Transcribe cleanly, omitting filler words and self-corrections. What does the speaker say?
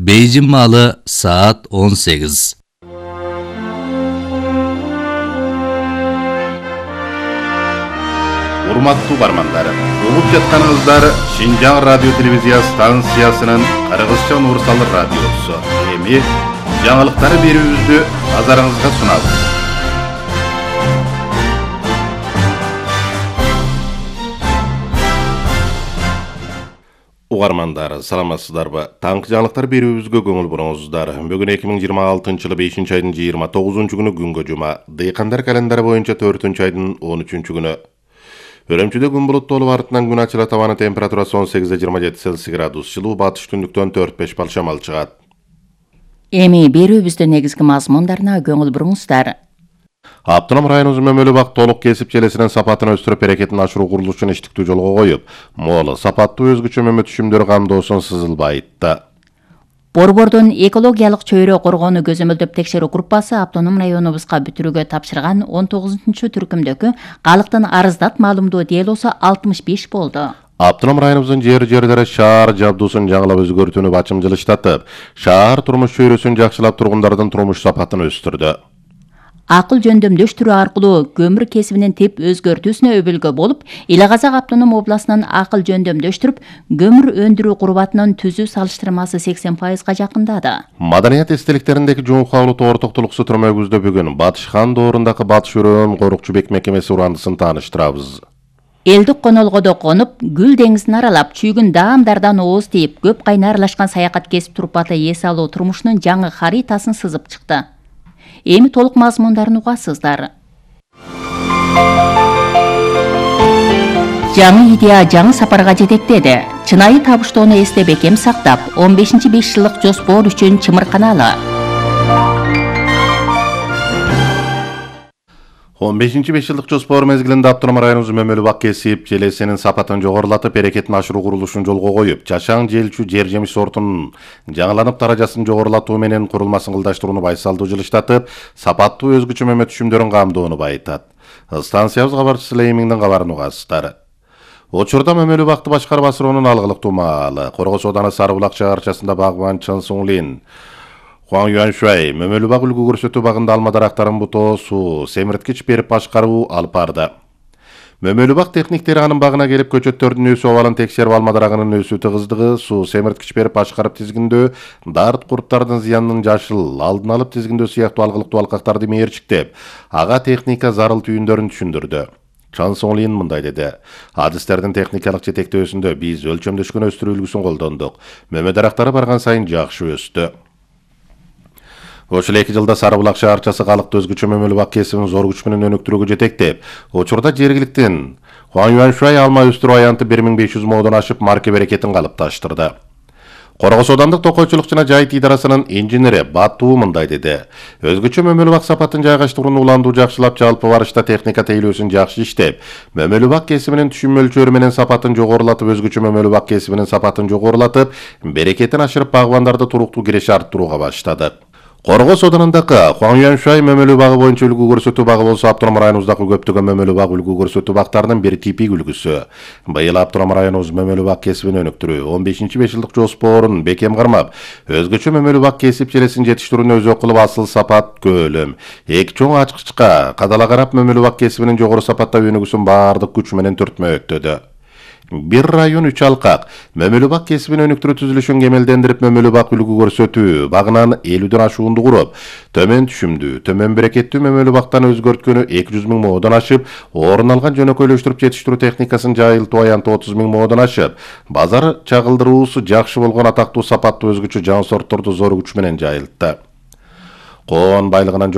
Beyjin malı saat 18. Урматтуу бармандар, угуп жатканыңыздар Шинжаң радио телевизия станциясынын Кыргызча универсал радиосу. Эми жаңылыктар берүүбүздү назарыңызга сунабыз. Угармандар, саламатсыздарбы? Таңкы жаңылыктар берүүбүзгө көңүл буруңуздар. Бүгүн 2026-жылы 5-айдын 29-күнү күнгө жума. Дыйкандар календары боюнча 4-айдын 13-күнү. Өрөмчүдө күн булуттуу артынан күн ачылат, абанын температурасы 18-27 Цельсий градус, жылуу батыш түндүктөн 4-5 балл шамал чыгат. Эми берүүбүздүн негизги мазмундарына көңүл буруңуздар. Автоном районубуз Мөмөлүбак толук кесип желесинин сапатын өстүрүп, берекетин ашыруу курулушун иштиктүү жолго коюп, мол сапаттуу өзгөчө мөмө түшүмдөр камдоосун сызылбай айтты. Борбордун экологиялык чөйрө коргоону көзөмөлдөп текшерүү группасы автоном районубузга бүтүрүүгө тапшырган 19-түркүмдөгү калктын арыздат маалымдоо делосу 65 болду. Автоном районубуздун жерлери шаар жабдуусун жаңылап өзгөртүүнү бачымжылыштатып, шаар турмуш чөйрөсүн жакшылап тургундардын турмуш сапатын өстүрдү. Акыл жөндөмдөштүрүү аркылуу көмүр кесибинин тип өзгөртүүсүнө өбөлгө болуп, Эле Казак автоном областынын акыл жөндөмдөштүрүп, көмүр өндүрүү курубатынын түзүү салыштырмасы 80%га жакындады. Маданият эстеликтериндеги жуун кабыл тоортоктулуксу түрмөгүбүздө бүгүн Батыш хан доорундагы Батыш өрөөн корукчубек мекемеси урандысын тааныштырабыз. Элдик конолгодо конуп, Гүл деңизин аралап, чүйгүн даамдардан ооз тийип, көп кайна аралашкан саякат кесип турпаты эс алуу турмушунун жаңы харитасын сызып чыкты. Эми толук мазмундарын угасыздар. Жаңы идея жаңы сапарга жетектеди. Чынайы табыштоону эсте бекем сактап, 15-5 жылдык жоспор үчүн чымырканалы. 15-5 жылдык жоспор мезгилинде автоном районубуз Мөмөлүбак кесип желесинин сапатын жогорулатып, берекетин ашыруу курулушун жолго коюп, жашаң желчү жер жемиш сортунун жаңыланып даражасын жогорулатуу менен курулмасын кылдаштырууну байсалдуу жылыштатып, сапаттуу өзгөчө мөмө түшүмдөрүн камдоону байытат. Станциябыз кабарчысы Леймиңдин кабарын угасыздар. Учурда Мөмөлүбакты башкарып асыроонун алгылыктуу маалы. Коргос ооданы Сарыбулак чыгарчасында багбан Чын Суңлин, Хуан Юаншуай Мөмөлүбак үлгү көрсөтүү багында алма дарактарын бутоосу, семирткич берип башкаруу алып барды. Мөмөлүбак техниктери анын багына келип, көчөттөрдүн өсүү абалын текшерип, алма дарагынын өсүү тыгыздыгы, суу, семирткич берип башкарып тизгиндөө, дарт курттардын зыянын жашыл алдын алып тизгиндөө сыяктуу алгылыктуу алкактарды мээрчиктеп, ага техника зарыл түйүндөрүн түшүндүрдү. Чан Соңлин мындай деди: адистердин техникалык жетектөөсүндө биз өлчөмдөшкөн өстүрүү үлгүсүн колдондук. Мөмө дарактары барган сайын жакшы өстү. Ошол 2 жылда Сарыбулак шаарчасы калкты өзгөчө Мөмөлүбак кесибин зор күч менен өнүктүрүүгө жетектеп, учурда жергиликтин Хуан Юаншуай алма өстүрүү аянты 1500 модон ашып, марке берекетин калыпташтырды. Коргос оодандык токойчулук жана жайыт идарасынын инженери Батуу мындай деди: өзгөчө Мөмөлүбак сапатын жайгаштырууну уландуу жакшылап, жалпы барышта техника тейлөөсүн жакшы иштеп, Мөмөлүбак кесибинин түшүм мөлчөрү менен сапатын жогорулатып, өзгөчө Мөмөлүбак кесибинин сапатын жогорулатып, берекетин ашырып, багбандарды туруктуу киреше арттырууга баштадык. Коргос оодунундагы Хуан Юаншуай Мөмөлүбагы боюнча үлгү көрсөтүү багы болсо, автоном районубуздагы көптөгөн Мөмөлүбак үлгү көрсөтүү бактарынын бир типик үлгүсү. Быйыл автоном районубуз Мөмөлүбак кесибин өнүктүрүү 15-5 жылдык жоспорун бекем кармап, өзгөчө Мөмөлүбак кесип желесин жетиштирүүнү өзөк кылып, асыл сапат көлөм, эки чоң ачкычка кадала карап, Мөмөлүбак кесибинин жогору сапаттап өнүгүүсүн баардык күч менен түртмөктөдү. Bir район 3 алкак Мөмөлүбак кесибин өнүктүрүү түзүлүшүн кемелдендирип, Мөмөлүбак үлгү көрсөтүү багынан 50ден ашуунду куруп, төмөн түшүмдүү, төмөн берекеттүү Мөмөлүбактан өзгөрткөнү 200 000 модон ашып, орун алган жөнөкөйлөштүрүп жетиштирүү техникасын жайылтуу аянты 30 000 модон ашып, базар чагылдыруусу жакшы болгон атактуу сапаттуу өзгөчө жаңы сортторду зор күч менен жайылтты. Коон байлыгынан